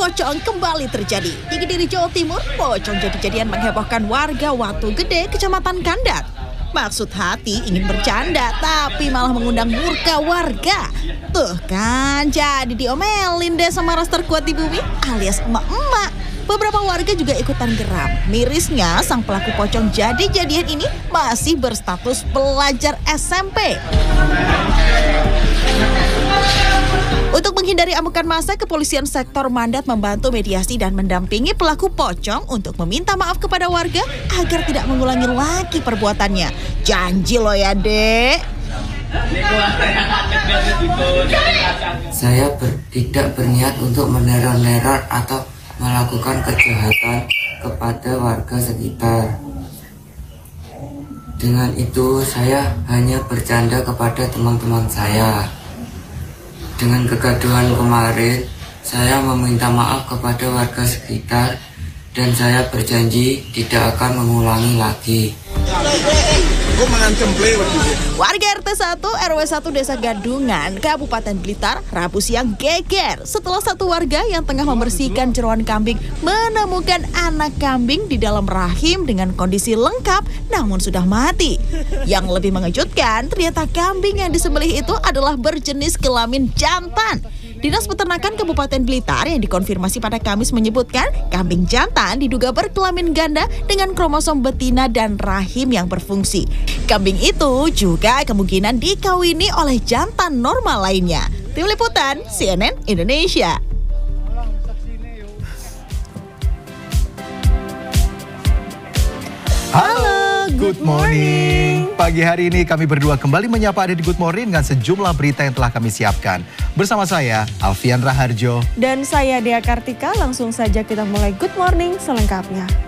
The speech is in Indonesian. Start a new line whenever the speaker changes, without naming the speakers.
pocong kembali terjadi. Di Kediri, Jawa Timur, pocong jadi-jadian menghebohkan warga Watu Gede, Kecamatan Kandat. Maksud hati ingin bercanda, tapi malah mengundang murka warga. Tuh kan, jadi diomelin deh sama ras terkuat di bumi, alias emak-emak. Beberapa warga juga ikutan geram. Mirisnya, sang pelaku pocong jadi-jadian ini masih berstatus pelajar SMP. Untuk menghindari amukan massa, kepolisian sektor Mandat membantu mediasi dan mendampingi pelaku pocong untuk meminta maaf kepada warga agar tidak mengulangi lagi perbuatannya. Janji lo ya, Dek.
Saya tidak berniat untuk meneror-neror atau melakukan kejahatan kepada warga sekitar. Dengan itu saya hanya bercanda kepada teman-teman saya. Dengan kegaduhan kemarin, saya meminta maaf kepada warga sekitar dan saya berjanji tidak akan mengulangi lagi.
Warga RT 1 RW 1 Desa Gadungan, Kabupaten Blitar, Rabu siang geger setelah satu warga yang tengah membersihkan jeroan kambing menemukan anak kambing di dalam rahim dengan kondisi lengkap namun sudah mati. Yang lebih mengejutkan, ternyata kambing yang disembelih itu adalah berjenis kelamin jantan. Dinas Peternakan Kabupaten Blitar yang dikonfirmasi pada Kamis menyebutkan kambing jantan diduga berkelamin ganda dengan kromosom betina dan rahim yang berfungsi. Kambing itu juga kemungkinan dikawini oleh jantan normal lainnya. Tim Liputan CNN Indonesia.
Halo, good morning. Pagi hari ini kami berdua kembali menyapa Anda di Good Morning dengan sejumlah berita yang telah kami siapkan. Bersama saya, Alfian Raharjo.
Dan saya Dea Kartika, langsung saja kita mulai Good Morning selengkapnya.